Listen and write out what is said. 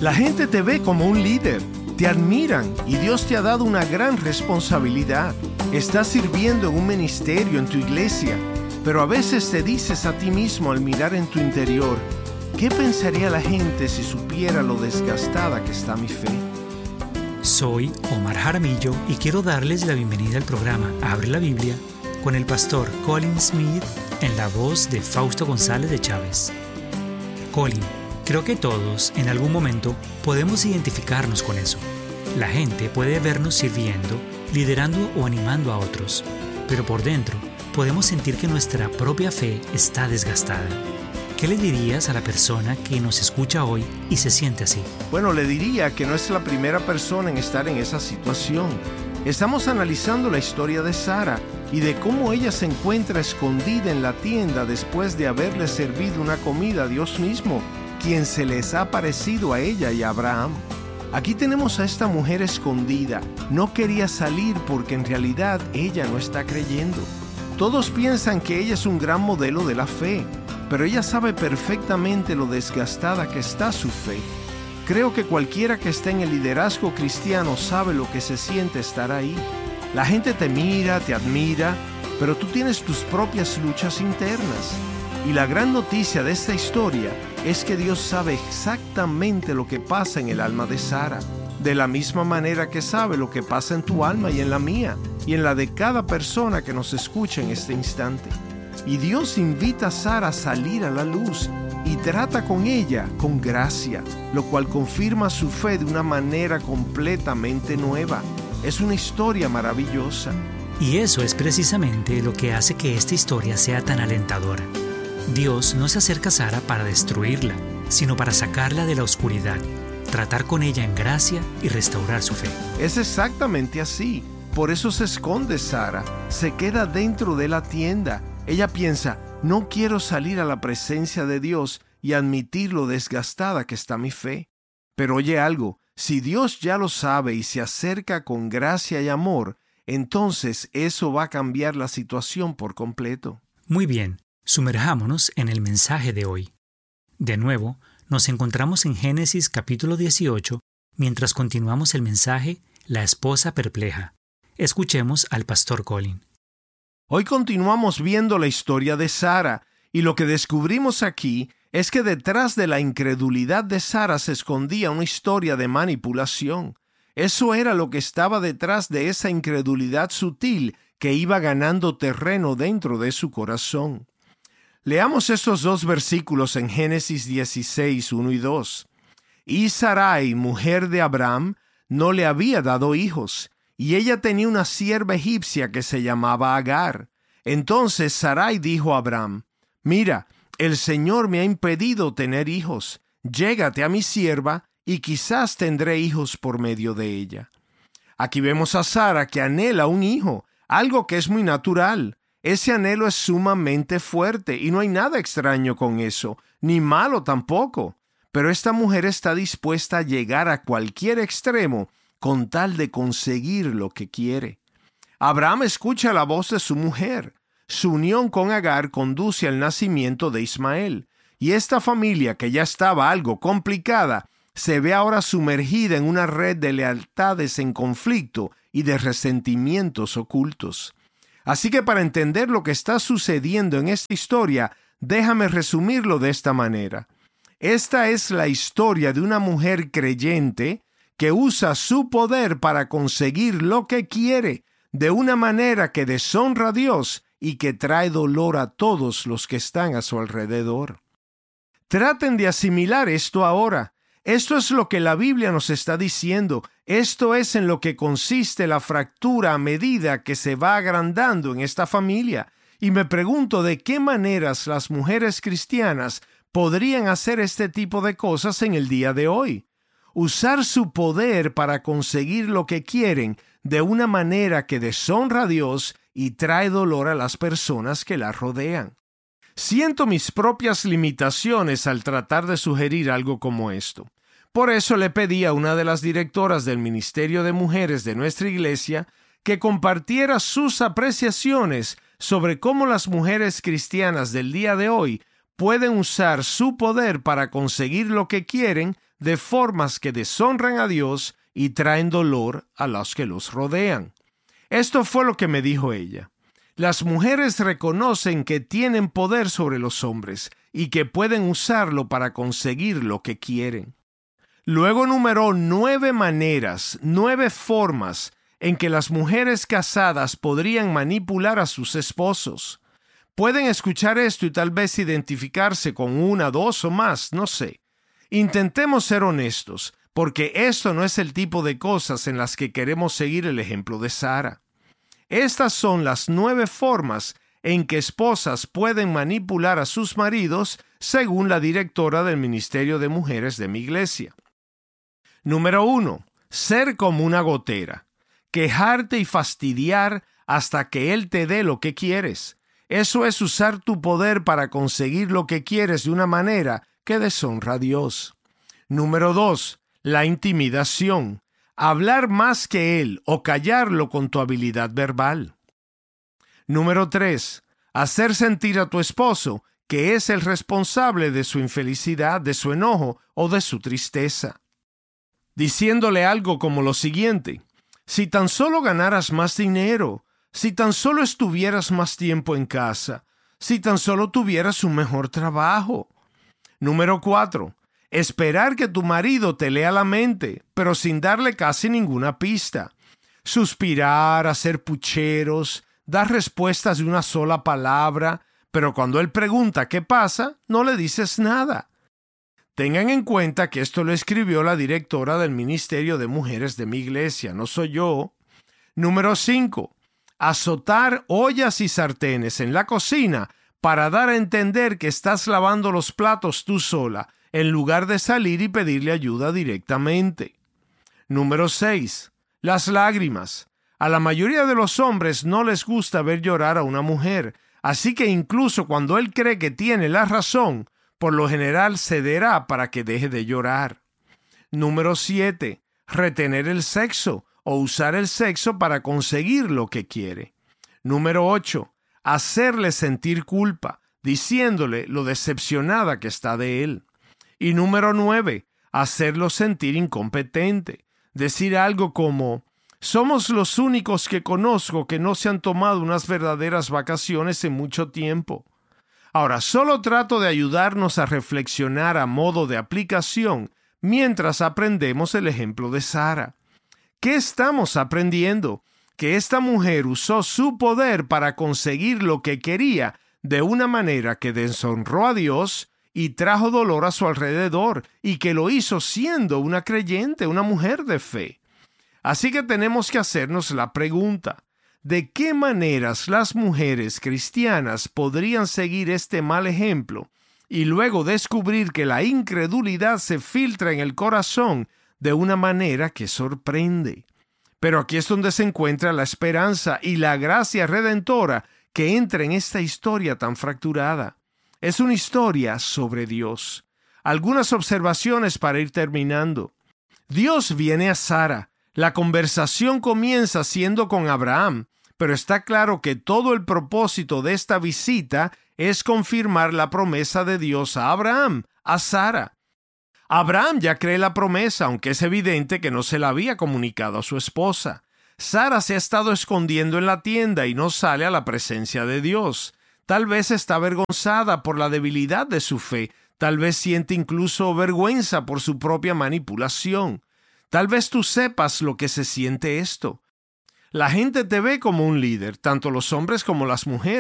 La gente te ve como un líder, te admiran y Dios te ha dado una gran responsabilidad. Estás sirviendo en un ministerio en tu iglesia, pero a veces te dices a ti mismo al mirar en tu interior, ¿qué pensaría la gente si supiera lo desgastada que está mi fe? Soy Omar Jaramillo y quiero darles la bienvenida al programa Abre la Biblia con el pastor Colin Smith en la voz de Fausto González de Chávez. Colin, creo que todos en algún momento podemos identificarnos con eso. La gente puede vernos sirviendo, liderando o animando a otros, pero por dentro podemos sentir que nuestra propia fe está desgastada. ¿Qué le dirías a la persona que nos escucha hoy y se siente así? Bueno, le diría que no es la primera persona en estar en esa situación. Estamos analizando la historia de Sara y de cómo ella se encuentra escondida en la tienda después de haberle servido una comida a Dios mismo, quien se les ha parecido a ella y a Abraham. Aquí tenemos a esta mujer escondida. No quería salir porque en realidad ella no está creyendo. Todos piensan que ella es un gran modelo de la fe, pero ella sabe perfectamente lo desgastada que está su fe. Creo que cualquiera que esté en el liderazgo cristiano sabe lo que se siente estar ahí. La gente te mira, te admira, pero tú tienes tus propias luchas internas. Y la gran noticia de esta historia es que Dios sabe exactamente lo que pasa en el alma de Sara, de la misma manera que sabe lo que pasa en tu alma y en la mía, y en la de cada persona que nos escucha en este instante. Y Dios invita a Sara a salir a la luz y trata con ella con gracia, lo cual confirma su fe de una manera completamente nueva. Es una historia maravillosa. Y eso es precisamente lo que hace que esta historia sea tan alentadora. Dios no se acerca a Sara para destruirla, sino para sacarla de la oscuridad, tratar con ella en gracia y restaurar su fe. Es exactamente así. Por eso se esconde Sara, se queda dentro de la tienda. Ella piensa, no quiero salir a la presencia de Dios y admitir lo desgastada que está mi fe. Pero oye algo, si Dios ya lo sabe y se acerca con gracia y amor, entonces eso va a cambiar la situación por completo. Muy bien, sumerjámonos en el mensaje de hoy. De nuevo, nos encontramos en Génesis capítulo 18, mientras continuamos el mensaje La esposa perpleja. Escuchemos al pastor Colin. Hoy continuamos viendo la historia de Sara, y lo que descubrimos aquí es que detrás de la incredulidad de Sara se escondía una historia de manipulación. Eso era lo que estaba detrás de esa incredulidad sutil que iba ganando terreno dentro de su corazón. Leamos estos dos versículos en Génesis 16, 1 y 2. Y Sarai, mujer de Abraham, no le había dado hijos, y ella tenía una sierva egipcia que se llamaba Agar. Entonces Sarai dijo a Abraham, mira, el Señor me ha impedido tener hijos. Llégate a mi sierva, y quizás tendré hijos por medio de ella. Aquí vemos a Sara que anhela un hijo, algo que es muy natural. Ese anhelo es sumamente fuerte, y no hay nada extraño con eso, ni malo tampoco. Pero esta mujer está dispuesta a llegar a cualquier extremo con tal de conseguir lo que quiere. Abraham escucha la voz de su mujer. Su unión con Agar conduce al nacimiento de Ismael, y esta familia, que ya estaba algo complicada, se ve ahora sumergida en una red de lealtades en conflicto y de resentimientos ocultos. Así que para entender lo que está sucediendo en esta historia, déjame resumirlo de esta manera. Esta es la historia de una mujer creyente que usa su poder para conseguir lo que quiere, de una manera que deshonra a Dios y que trae dolor a todos los que están a su alrededor. Traten de asimilar esto ahora. Esto es lo que la Biblia nos está diciendo. Esto es en lo que consiste la fractura a medida que se va agrandando en esta familia. Y me pregunto de qué maneras las mujeres cristianas podrían hacer este tipo de cosas en el día de hoy. Usar su poder para conseguir lo que quieren de una manera que deshonra a Dios y trae dolor a las personas que la rodean. Siento mis propias limitaciones al tratar de sugerir algo como esto. Por eso le pedí a una de las directoras del Ministerio de Mujeres de nuestra iglesia que compartiera sus apreciaciones sobre cómo las mujeres cristianas del día de hoy pueden usar su poder para conseguir lo que quieren de formas que deshonran a Dios y traen dolor a los que los rodean. Esto fue lo que me dijo ella. Las mujeres reconocen que tienen poder sobre los hombres y que pueden usarlo para conseguir lo que quieren. Luego numeró 9 maneras, 9 formas en que las mujeres casadas podrían manipular a sus esposos. Pueden escuchar esto y tal vez identificarse con 1, 2 o más, no sé. Intentemos ser honestos, porque esto no es el tipo de cosas en las que queremos seguir el ejemplo de Sara. Estas son las 9 formas en que esposas pueden manipular a sus maridos, según la directora del Ministerio de Mujeres de mi iglesia. Número 1. Ser como una gotera. Quejarte y fastidiar hasta que él te dé lo que quieres. Eso es usar tu poder para conseguir lo que quieres de una manera que deshonra a Dios. Número 2. La intimidación. Hablar más que él o callarlo con tu habilidad verbal. Número 3. Hacer sentir a tu esposo que es el responsable de su infelicidad, de su enojo o de su tristeza. Diciéndole algo como lo siguiente: si tan solo ganaras más dinero, si tan solo estuvieras más tiempo en casa, si tan solo tuvieras un mejor trabajo. Número 4. Esperar que tu marido te lea la mente, pero sin darle casi ninguna pista. Suspirar, hacer pucheros, dar respuestas de una sola palabra, pero cuando él pregunta qué pasa, no le dices nada. Tengan en cuenta que esto lo escribió la directora del Ministerio de Mujeres de mi iglesia, no soy yo. Número 5. Azotar ollas y sartenes en la cocina para dar a entender que estás lavando los platos tú sola, en lugar de salir y pedirle ayuda directamente. Número 6. Las lágrimas. A la mayoría de los hombres no les gusta ver llorar a una mujer, así que incluso cuando él cree que tiene la razón, por lo general cederá para que deje de llorar. Número 7. Retener el sexo o usar el sexo para conseguir lo que quiere. Número 8. Hacerle sentir culpa, diciéndole lo decepcionada que está de él. Y número 9. Hacerlo sentir incompetente. Decir algo como: somos los únicos que conozco que no se han tomado unas verdaderas vacaciones en mucho tiempo. Ahora, solo trato de ayudarnos a reflexionar a modo de aplicación mientras aprendemos el ejemplo de Sara. ¿Qué estamos aprendiendo? Que esta mujer usó su poder para conseguir lo que quería de una manera que deshonró a Dios y trajo dolor a su alrededor, y que lo hizo siendo una creyente, una mujer de fe. Así que tenemos que hacernos la pregunta: ¿de qué maneras las mujeres cristianas podrían seguir este mal ejemplo y luego descubrir que la incredulidad se filtra en el corazón de una manera que sorprende? Pero aquí es donde se encuentra la esperanza y la gracia redentora que entra en esta historia tan fracturada. Es una historia sobre Dios. Algunas observaciones para ir terminando. Dios viene a Sara. La conversación comienza siendo con Abraham, pero está claro que todo el propósito de esta visita es confirmar la promesa de Dios a Abraham, a Sara. Abraham ya cree la promesa, aunque es evidente que no se la había comunicado a su esposa. Sara se ha estado escondiendo en la tienda y no sale a la presencia de Dios. Tal vez está avergonzada por la debilidad de su fe. Tal vez siente incluso vergüenza por su propia manipulación. Tal vez tú sepas lo que se siente esto. La gente te ve como un líder, tanto los hombres como las mujeres.